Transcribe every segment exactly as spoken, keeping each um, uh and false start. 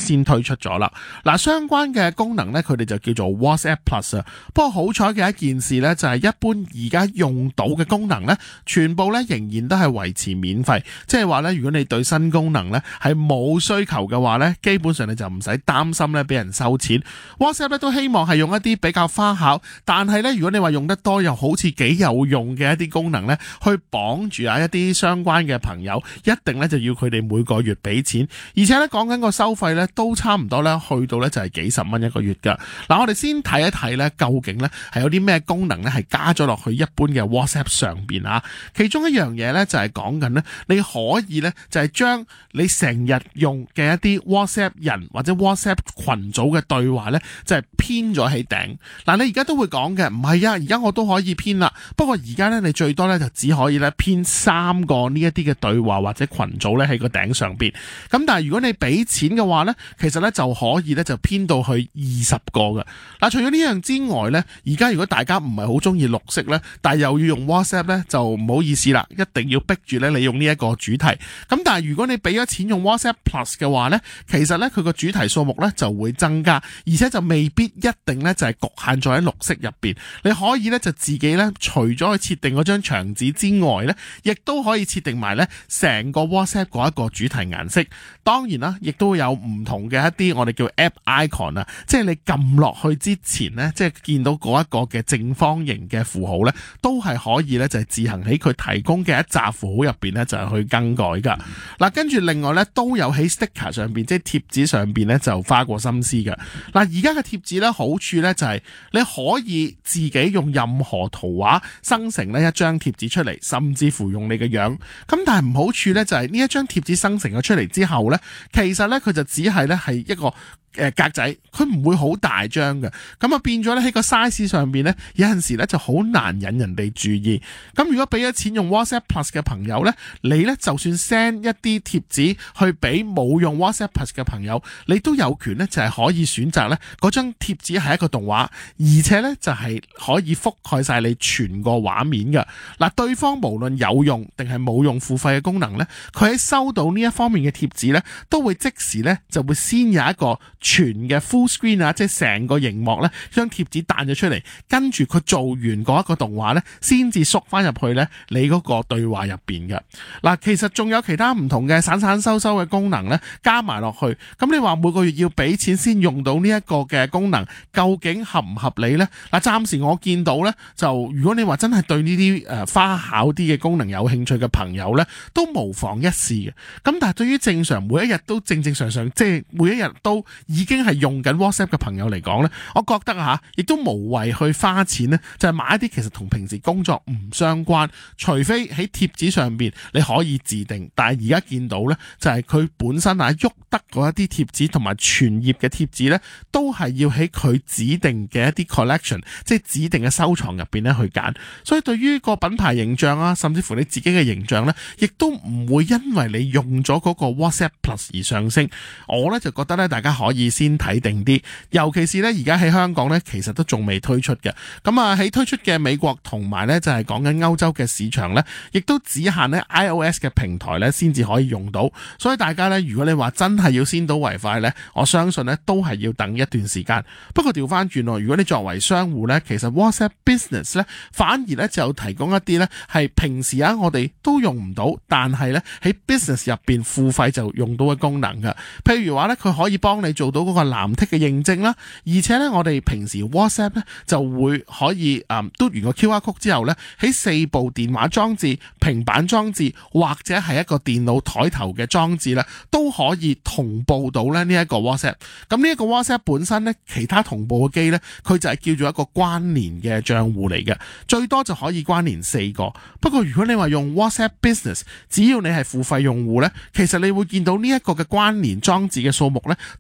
先推出咗啦。嗱，相關嘅功能呢，佢哋就叫做 WhatsApp Plus 啊。不過好彩嘅一件事呢，就係一般而家用到嘅功能呢，全部呢仍然都係維持免費，即係話呢，如果你對新功能呢係冇需求嘅話呢，基本上你就唔使擔心呢俾人收錢。WhatsApp 呢都希望係用一啲比較花巧，但係呢，如果你話用得多又好似幾有用嘅一啲功能呢，去綁住啊一啲相關嘅朋友，一定呢就要佢哋每個月俾錢，而且呢講緊個收費呢都差唔多呢去到呢就係幾十蚊一個月噶。嗱，我哋先睇一睇呢究竟呢係有啲咩功能呢係加咗落去一般嘅 WhatsApp 上邊啊。其中一樣嘢呢就係講緊呢，你可以呢就係將你成日用嘅一啲 WhatsApp 人或者 WhatsApp 群組嘅對話呢，就係編咗喺頂。嗱，你而家都會講嘅，唔係啊，而家我都可以編啦。不過而家呢，你最多呢就只可以呢編三個呢一啲嘅對話或者群組呢喺個頂上邊。咁但係如果你俾錢嘅話呢，其實呢就可以呢就編到去二十個嘅。嗱，除咗呢樣之外呢，而家如果大家唔係好中意綠色呢，但係又要用 WhatsApp 呢，就唔好意思啦，一定要逼住呢你用呢一個主題。咁但係如果你俾咗錢用 WhatsApp Plus 嘅話呢，其實呢，佢個主題數目呢就會增加，而且就未必一定呢就係局限咗喺綠色入邊。你可以呢就自己呢，除咗去設定嗰張牆紙之外呢，亦都可以設定埋呢成個 WhatsApp 嗰一個主題顏色。當然啦，亦都有唔同嘅一啲我哋叫 App Icon 啊，即係你撳落去之前呢，即係見到嗰一個嘅正方形嘅符號呢，都係可以呢就係自行喺佢提供嘅一紮符號入邊呢，就係去更改噶。嗱，跟住另外呢，都有喺 sticker 上邊，即係貼紙上邊呢，就花過心思嘅。嗱，而家嘅貼紙呢，好處呢就係你可以自己用任何圖畫生成呢一張貼紙出嚟，甚至乎用你嘅樣。咁但係唔好處呢，就係呢一張貼紙生成咗出嚟之後呢，其實呢，佢就只係呢係一個誒格仔，佢唔會好大張嘅，咁啊變咗咧喺個 size 上邊咧，有陣時咧就好難引人哋注意。咁如果俾咗錢用 WhatsApp Plus 嘅朋友咧，你咧就算 send 一啲貼紙去俾冇用 WhatsApp Plus 嘅朋友，你都有權咧就係可以選擇咧嗰張貼紙係一個動畫，而且咧就係可以覆蓋晒你全個畫面嘅。嗱，對方無論有用定係冇用付費嘅功能咧，佢喺收到呢一方面嘅貼紙咧，都會即時咧就會先有一個全嘅 full screen 啊，即係成個熒幕咧，將貼紙彈咗出嚟，跟住佢做完嗰一個動畫咧，先至縮翻入去咧你嗰個對話入邊嘅。嗱，其實仲有其他唔同嘅散散收收嘅功能咧，加埋落去。咁你話每個月要俾錢先用到呢一個嘅功能，究竟合唔合理呢？嗱，暫時我見到咧，就如果你話真係對呢啲誒花巧啲嘅功能有興趣嘅朋友咧，都無妨一試嘅。咁但係對於正常每一日都正正常常，即係每一日都已經係用緊 WhatsApp 嘅朋友嚟講呢，我覺得吓亦都無謂去花錢呢，就係買一啲其實同平時工作唔相關，除非喺貼紙上邊你可以自定，但係而家見到呢，就係佢本身啊喐得嗰一啲貼紙同埋全頁嘅貼紙呢，都係要喺佢指定嘅一啲 collection， 即係指定嘅收藏入邊呢去揀。所以對於個品牌形象啊，甚至乎你自己嘅形象呢，亦都唔會因為你用咗嗰個 WhatsApp Plus 而上升。我呢就覺得呢，大家可以先睇定啲，尤其是呢而家喺香港呢，其實都仲未推出嘅。咁啊喺推出嘅美國同埋呢就係講緊歐洲嘅市場呢，亦都只限呢 iOS 嘅平台呢先至可以用到。所以大家呢，如果你話真係要先睹為快呢，我相信呢都係要等一段時間。不過調翻轉咯，如果你作為商戶呢，其實 WhatsApp Business 呢反而呢就提供一啲呢係平時啊我哋都用唔到，但係呢喺 Business 入邊付費就用到嘅功能㗎。譬如話呢，佢可以幫你做到嗰個藍剔嘅認證啦，而且呢，我哋平時 WhatsApp 呢就會可以誒嘟完個 Q R code 之後呢，喺四部電話裝置、平板裝置或者係一個電腦台頭嘅裝置呢，都可以同步到咧呢一個 WhatsApp。咁呢一個 WhatsApp 本身呢，其他同步嘅機呢，佢就係叫做一個關聯嘅賬戶嚟嘅，最多就可以關聯四個。不過如果你話用 WhatsApp Business， 只要你係付費用戶呢，其實你會見到呢一個嘅關聯裝置嘅數目呢，都可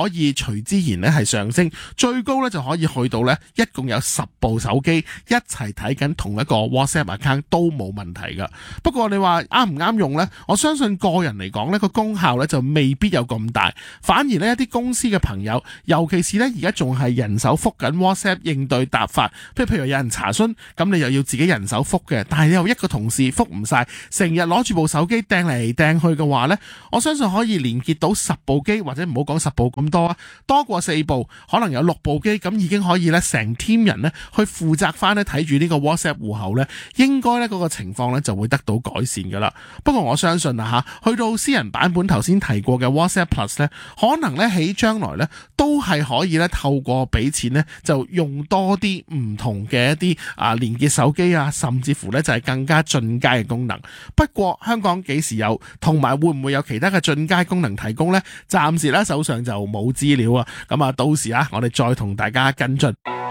可以隨之然咧係上升，最高咧就可以去到咧一共有十部手機一齊睇緊同一個 WhatsApp account 都冇問題噶。不過你話啱唔啱用呢？我相信個人嚟講呢個功效咧就未必有咁大，反而呢一啲公司嘅朋友，尤其是呢而家仲係人手覆緊 WhatsApp 應對答法，譬如譬如有人查詢，咁你又要自己人手覆嘅，但係你又一個同事覆唔晒，成日攞住部手機掟嚟掟去嘅話呢，我相信可以連結到十部機，或者唔好講十部咁多啊，多過四部，可能有六部機，咁已經可以咧成 team 人咧去負責翻咧睇住呢個 WhatsApp 戶口咧，應該咧嗰個情況咧就會得到改善噶啦。不過我相信啊吓，去到私人版本頭先提過嘅 WhatsApp Plus 咧，可能咧喺將來咧都係可以咧透過俾錢咧就用多啲唔同嘅一啲啊連結手機啊，甚至乎咧就係更加進階嘅功能。不過香港幾時有，同埋會唔會有其他嘅進階功能提供呢？暫時咧手上就冇資料啊。咁啊，到時啊，我哋再同大家跟進。